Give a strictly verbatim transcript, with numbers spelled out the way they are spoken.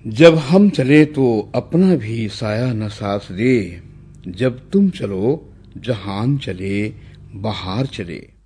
जब हम चले तो अपना भी साया न साथ दे, जब तुम चलो जहान चले बहार चले।